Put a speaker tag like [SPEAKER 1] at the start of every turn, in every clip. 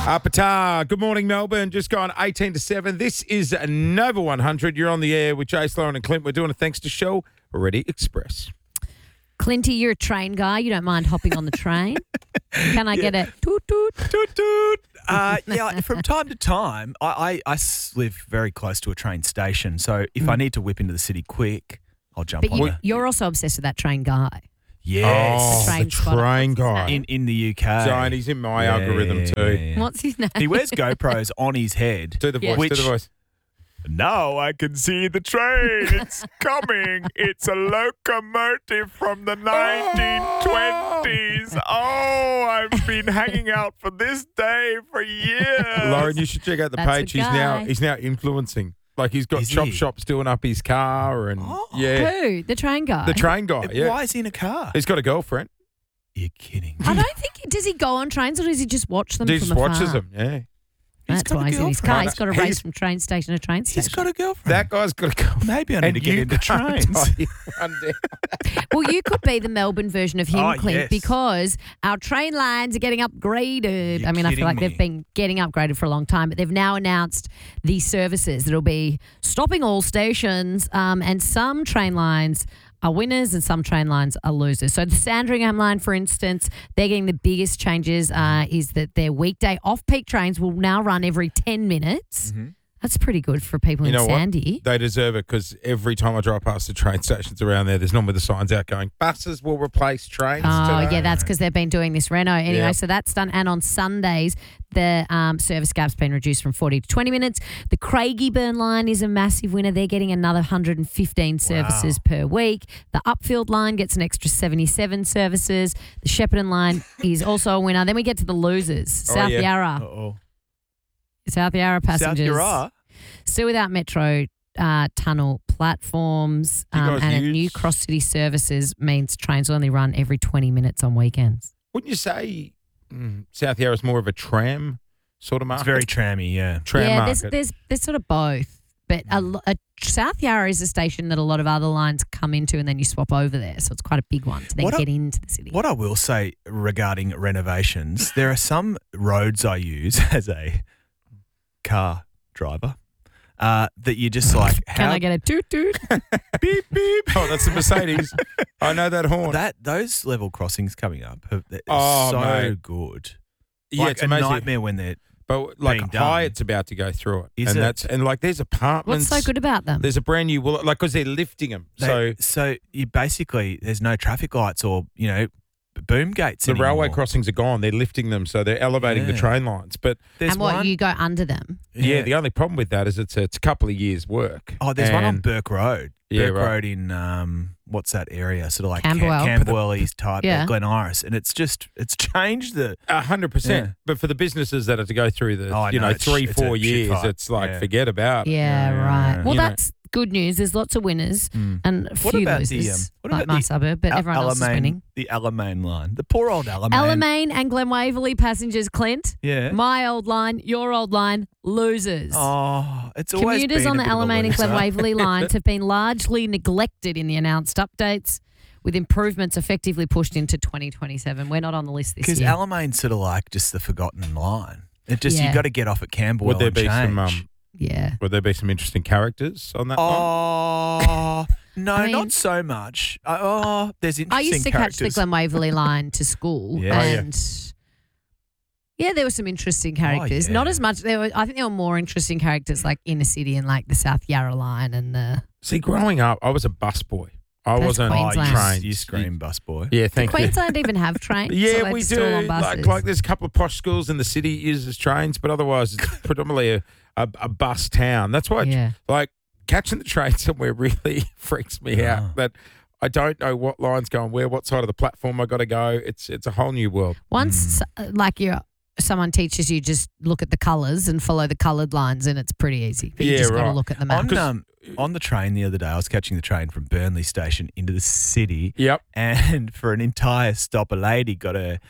[SPEAKER 1] Pata, good morning, Melbourne. Just gone 18 to 7. This is Nova 100. You're on the air with Jay Sloan and Clint. We're doing it thanks to Shell Already Express.
[SPEAKER 2] Clinty, you're a train guy. You don't mind hopping on the train. Can I get a toot toot?
[SPEAKER 3] Toot toot. Yeah, from time to time, I live very close to a train station. So if I need to whip into the city quick, I'll jump
[SPEAKER 2] But
[SPEAKER 3] on it.
[SPEAKER 2] you're also obsessed with that train guy.
[SPEAKER 3] Yes.
[SPEAKER 2] The train
[SPEAKER 1] the
[SPEAKER 2] spotter.
[SPEAKER 1] train
[SPEAKER 2] What's his
[SPEAKER 1] guy.
[SPEAKER 2] name?
[SPEAKER 3] In the UK.
[SPEAKER 1] Zion, he's in my algorithm too.
[SPEAKER 3] yeah.
[SPEAKER 2] What's his name?
[SPEAKER 3] He wears GoPros on his head.
[SPEAKER 1] Do the voice,
[SPEAKER 3] Which-
[SPEAKER 1] do the voice.
[SPEAKER 3] Now I can see the train. It's coming. It's a locomotive from the 1920s. Oh, I've been hanging out for this day for years.
[SPEAKER 1] Lauren, you should check out the
[SPEAKER 2] That's
[SPEAKER 1] page.
[SPEAKER 2] the guy.
[SPEAKER 1] He's now influencing. Like he's got
[SPEAKER 3] Is
[SPEAKER 1] chop
[SPEAKER 3] he?
[SPEAKER 1] shops doing up his car and yeah.
[SPEAKER 2] Who? The train guy?
[SPEAKER 1] The train guy, yeah.
[SPEAKER 3] Why is he in a car?
[SPEAKER 1] He's got a girlfriend.
[SPEAKER 3] You're kidding.
[SPEAKER 2] I don't think does he go on trains or does he just watch them
[SPEAKER 1] He
[SPEAKER 2] from
[SPEAKER 1] just watches
[SPEAKER 2] afar?
[SPEAKER 1] them, yeah.
[SPEAKER 3] He's
[SPEAKER 2] That's
[SPEAKER 3] got a
[SPEAKER 2] why he's in his
[SPEAKER 3] girlfriend.
[SPEAKER 2] car. He's got to
[SPEAKER 1] He's-
[SPEAKER 2] race from train station to train station.
[SPEAKER 3] He's got a girlfriend.
[SPEAKER 1] That guy's got a girlfriend.
[SPEAKER 3] Maybe I need to get into trains.
[SPEAKER 2] Well, you could be the Melbourne version of him,
[SPEAKER 3] Oh,
[SPEAKER 2] Clint,
[SPEAKER 3] yes.
[SPEAKER 2] because our train lines are getting upgraded.
[SPEAKER 3] You're
[SPEAKER 2] I mean, I feel
[SPEAKER 3] kidding
[SPEAKER 2] like
[SPEAKER 3] me.
[SPEAKER 2] they've been getting upgraded for a long time, but they've now announced these services that'll be stopping all stations, and some train lines are winners and some train lines are losers. So the Sandringham line, for instance, they're getting the biggest changes is that their weekday off-peak trains will now run every 10 minutes.
[SPEAKER 3] Mm-hmm.
[SPEAKER 2] That's pretty good for people
[SPEAKER 1] You
[SPEAKER 2] in
[SPEAKER 1] know
[SPEAKER 2] Sandy.
[SPEAKER 1] what? They deserve it because every time I drive past the train stations around there's normally the signs out going, buses will replace trains
[SPEAKER 2] Oh,
[SPEAKER 1] today.
[SPEAKER 2] yeah, that's because they've been doing this reno. Anyway,
[SPEAKER 1] Yeah.
[SPEAKER 2] so that's done. And on Sundays, the service gap's been reduced from 40 to 20 minutes. The Craigieburn line is a massive winner. They're getting another 115 services per week. The Upfield line gets an extra 77 services. The Shepparton line is also a winner. Then we get to the losers. South
[SPEAKER 1] yeah.
[SPEAKER 2] Yarra.
[SPEAKER 3] Uh-oh.
[SPEAKER 2] South Yarra passengers.
[SPEAKER 3] South Yarra?
[SPEAKER 2] Still without metro tunnel platforms
[SPEAKER 1] You guys
[SPEAKER 2] and a
[SPEAKER 1] use-
[SPEAKER 2] new cross city services means trains will only run every 20 minutes on weekends.
[SPEAKER 1] Wouldn't you say South Yarra is more of a tram sort of market?
[SPEAKER 3] It's very trammy, yeah.
[SPEAKER 1] tram
[SPEAKER 2] yeah,
[SPEAKER 1] market.
[SPEAKER 2] there's sort of both. But South Yarra is a station that a lot of other lines come into and then you swap over there. So it's quite a big one to then
[SPEAKER 3] What I-
[SPEAKER 2] get into the city.
[SPEAKER 3] What I will say regarding renovations, there are some roads I use as a car driver that you just like,
[SPEAKER 2] Can I get a toot toot?
[SPEAKER 3] beep, beep.
[SPEAKER 1] Oh, that's the Mercedes. I know that horn.
[SPEAKER 3] Those level crossings coming up are
[SPEAKER 1] Oh,
[SPEAKER 3] so
[SPEAKER 1] mate.
[SPEAKER 3] good.
[SPEAKER 1] yeah,
[SPEAKER 3] Like
[SPEAKER 1] it's
[SPEAKER 3] a
[SPEAKER 1] amazing.
[SPEAKER 3] nightmare when they're
[SPEAKER 1] But like
[SPEAKER 3] being done.
[SPEAKER 1] Hyatt's about to go through it.
[SPEAKER 3] Is
[SPEAKER 1] and
[SPEAKER 3] it?
[SPEAKER 1] and like there's apartments.
[SPEAKER 2] What's so good about them?
[SPEAKER 1] There's a brand new like because they're lifting them.
[SPEAKER 3] so you basically there's no traffic lights or boom gates
[SPEAKER 1] The
[SPEAKER 3] anymore.
[SPEAKER 1] railway crossings are gone. They're lifting them, so they're elevating the
[SPEAKER 3] Yeah.
[SPEAKER 1] train lines. But
[SPEAKER 3] There's
[SPEAKER 2] and what,
[SPEAKER 3] one,
[SPEAKER 2] you go under them?
[SPEAKER 1] yeah, the only problem with that is it's a couple of years' work.
[SPEAKER 3] Oh, there's one on
[SPEAKER 1] And-
[SPEAKER 3] Burke Road.
[SPEAKER 1] Yeah,
[SPEAKER 3] Burke
[SPEAKER 1] right.
[SPEAKER 3] Road in what's that area? Sort of like
[SPEAKER 2] Camberwell.
[SPEAKER 3] Camberwell East type,
[SPEAKER 2] Yeah.
[SPEAKER 3] Glen Iris, and it's changed the.
[SPEAKER 1] 100%.
[SPEAKER 3] Yeah.
[SPEAKER 1] But for the businesses that have to go through the,
[SPEAKER 3] Oh, I know, it's
[SPEAKER 1] 3-4
[SPEAKER 3] a shit
[SPEAKER 1] years,
[SPEAKER 3] fight.
[SPEAKER 1] it's like
[SPEAKER 3] Yeah.
[SPEAKER 1] forget about it.
[SPEAKER 2] Yeah, right. Well,
[SPEAKER 1] You know.
[SPEAKER 2] that's good news. There's lots of winners and a
[SPEAKER 3] What
[SPEAKER 2] few
[SPEAKER 3] about
[SPEAKER 2] losers,
[SPEAKER 3] what
[SPEAKER 2] like
[SPEAKER 3] about
[SPEAKER 2] my
[SPEAKER 3] the
[SPEAKER 2] suburb, but everyone else is winning.
[SPEAKER 3] The Alamein line, the poor old Alamein.
[SPEAKER 2] Alamein and Glen Waverley passengers, Clint.
[SPEAKER 3] Yeah.
[SPEAKER 2] My old line, your old line, losers.
[SPEAKER 3] Oh, it's always
[SPEAKER 2] Commuters
[SPEAKER 3] been
[SPEAKER 2] on
[SPEAKER 3] a
[SPEAKER 2] the
[SPEAKER 3] bit of a
[SPEAKER 2] Alamein and Glen
[SPEAKER 3] loser.
[SPEAKER 2] Waverley lines have been largely neglected in the announced updates, with improvements effectively pushed into 2027. We're not on the list this
[SPEAKER 3] Because
[SPEAKER 2] year.
[SPEAKER 3] Alamain's sort of like just the forgotten line. It just
[SPEAKER 2] Yeah.
[SPEAKER 3] you got to get off at Camberwell.
[SPEAKER 1] Would there
[SPEAKER 3] and
[SPEAKER 1] be
[SPEAKER 3] change.
[SPEAKER 1] some interesting characters on that line?
[SPEAKER 3] Oh no,
[SPEAKER 2] I mean-
[SPEAKER 3] not so much. There's interesting
[SPEAKER 2] I used to catch the
[SPEAKER 3] characters.
[SPEAKER 2] Glen Waverley line to school,
[SPEAKER 3] Yeah. Oh, yeah.
[SPEAKER 2] and there were some interesting characters.
[SPEAKER 3] yeah.
[SPEAKER 2] Not as much. I think there were more interesting characters like Inner City and like the South Yarra line and the
[SPEAKER 1] See, growing up, I was a busboy. I
[SPEAKER 2] That's
[SPEAKER 1] wasn't
[SPEAKER 2] Queensland.
[SPEAKER 1] trained.
[SPEAKER 3] You scream, busboy.
[SPEAKER 1] Yeah, thank you.
[SPEAKER 2] Queensland even have trains.
[SPEAKER 1] Yeah,
[SPEAKER 2] so
[SPEAKER 1] we
[SPEAKER 2] it's
[SPEAKER 1] do.
[SPEAKER 2] Still on buses.
[SPEAKER 1] Like there's a couple of posh schools in the city uses trains, but otherwise it's predominantly a bus town. That's why,
[SPEAKER 2] Yeah.
[SPEAKER 1] like, catching the train somewhere really freaks me out. That I don't know what line's going where, what side of the platform I got to go. It's a whole new world.
[SPEAKER 2] Once, like someone teaches you, just look at the colours and follow the coloured lines, and it's pretty easy. But you
[SPEAKER 1] Yeah,
[SPEAKER 2] just got to
[SPEAKER 1] right.
[SPEAKER 2] look at the map.
[SPEAKER 3] On the train the other day, I was catching the train from Burnley Station into the city.
[SPEAKER 1] Yep.
[SPEAKER 3] And for an entire stop, a lady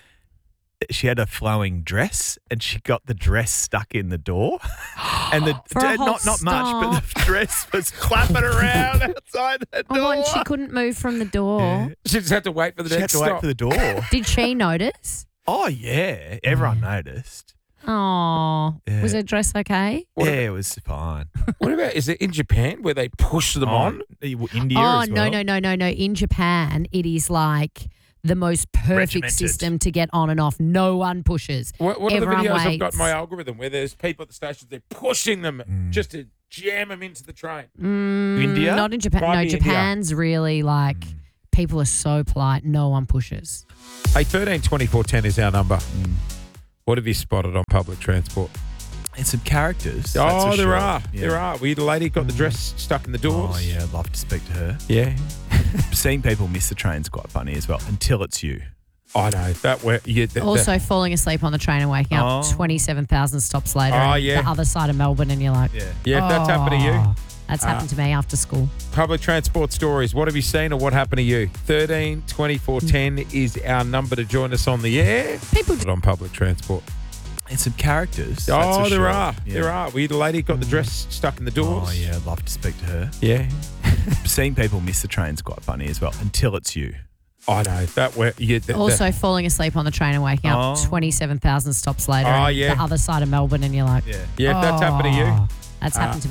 [SPEAKER 3] she had a flowing dress and she got the dress stuck in the door. And
[SPEAKER 2] For a whole
[SPEAKER 3] not much, but
[SPEAKER 2] stop.
[SPEAKER 3] the dress was flapping around outside the door.
[SPEAKER 2] Oh, and she couldn't move from the door.
[SPEAKER 3] Yeah.
[SPEAKER 1] She just had to wait for the
[SPEAKER 3] She had
[SPEAKER 1] next
[SPEAKER 3] to
[SPEAKER 1] stop.
[SPEAKER 3] wait for the door.
[SPEAKER 2] Did she notice?
[SPEAKER 3] Oh, yeah. Everyone noticed.
[SPEAKER 2] Oh,
[SPEAKER 3] Yeah.
[SPEAKER 2] was her dress okay?
[SPEAKER 3] Yeah, it was fine.
[SPEAKER 1] What about, is it in Japan where they push them on?
[SPEAKER 3] India
[SPEAKER 2] Oh,
[SPEAKER 3] as well.
[SPEAKER 2] no. In Japan, it is like the most perfect
[SPEAKER 3] Regimented.
[SPEAKER 2] system to get on and off. No one pushes.
[SPEAKER 1] What are the
[SPEAKER 2] Everyone
[SPEAKER 1] videos I've got
[SPEAKER 2] waits.
[SPEAKER 1] in my algorithm where there's people at the stations, they're pushing them just to jam them into the train?
[SPEAKER 3] India?
[SPEAKER 2] Not in Japan.
[SPEAKER 1] Might
[SPEAKER 2] No,
[SPEAKER 1] be India.
[SPEAKER 2] Japan's really like people are so polite. No one pushes.
[SPEAKER 1] Hey, 13 24 10 is our number. What have you spotted on public transport?
[SPEAKER 3] And some characters.
[SPEAKER 1] Oh,
[SPEAKER 3] that's for
[SPEAKER 1] there
[SPEAKER 3] sure.
[SPEAKER 1] are.
[SPEAKER 3] Yeah.
[SPEAKER 1] There are. We had a lady got the dress stuck in the doors.
[SPEAKER 3] Oh, yeah, I'd love to speak to her.
[SPEAKER 1] Yeah.
[SPEAKER 3] Seeing people miss the train's quite funny as well, until it's you.
[SPEAKER 1] I know. That way. Yeah,
[SPEAKER 2] Also, falling asleep on the train and waking up
[SPEAKER 3] Oh.
[SPEAKER 2] 27,000 stops later.
[SPEAKER 1] Oh,
[SPEAKER 2] and
[SPEAKER 1] yeah.
[SPEAKER 2] the other side of Melbourne, and you're like,
[SPEAKER 3] Yeah.
[SPEAKER 1] yeah, if that's happened to you.
[SPEAKER 2] "Oh." That's happened to me after school.
[SPEAKER 1] Public transport stories. What have you seen or what happened to you? 13 24 10 is our number to join us on the air.
[SPEAKER 2] People
[SPEAKER 1] On public transport.
[SPEAKER 3] And some characters. that's
[SPEAKER 1] Oh,
[SPEAKER 3] for
[SPEAKER 1] there
[SPEAKER 3] sure.
[SPEAKER 1] are.
[SPEAKER 3] Yeah.
[SPEAKER 1] There are. We had a lady got the dress stuck in the doors.
[SPEAKER 3] Oh, yeah, I'd love to speak to her.
[SPEAKER 1] Yeah.
[SPEAKER 3] Seeing people miss the train's quite funny as well, until it's you.
[SPEAKER 1] I know. That way. Yeah,
[SPEAKER 2] Also, falling asleep on the train and waking up
[SPEAKER 3] Oh.
[SPEAKER 2] 27,000 stops later.
[SPEAKER 1] Oh,
[SPEAKER 2] and
[SPEAKER 1] yeah.
[SPEAKER 2] the other side of Melbourne, and you're like,
[SPEAKER 3] Yeah.
[SPEAKER 1] yeah, if that's happened to you.
[SPEAKER 2] That's happened to